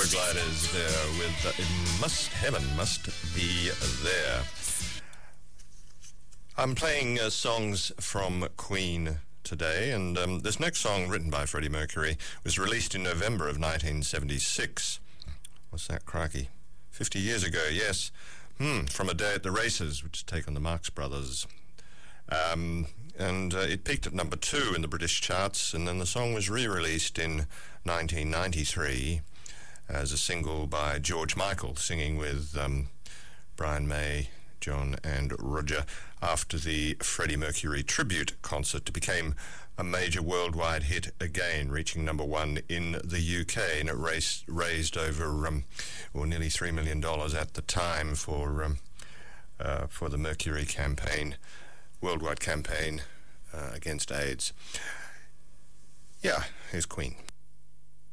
Paragliders there with Heaven Must Be There. I'm playing songs from Queen today, and this next song, written by Freddie Mercury, was released in November of 1976. What's that, crikey? 50 years ago, yes. From A Day at the Races, which is take on the Marx Brothers. And it peaked at number 2 in the British charts, and then the song was re-released in 1993 as a single by George Michael, singing with Brian May, John and Roger, after the Freddie Mercury tribute concert. It became a major worldwide hit again, reaching number 1 in the UK, and it raised over nearly $3 million at the time for the Mercury campaign, worldwide campaign against AIDS. Yeah, here's Queen.